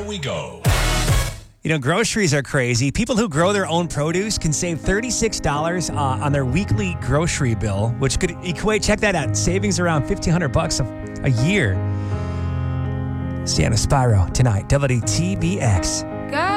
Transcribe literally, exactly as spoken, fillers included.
we go. You know, groceries are crazy. People who grow their own produce can save thirty-six dollars uh, on their weekly grocery bill, which could equate, check that out, savings around fifteen hundred bucks a, a year. Sienna Spyro tonight, W T B X.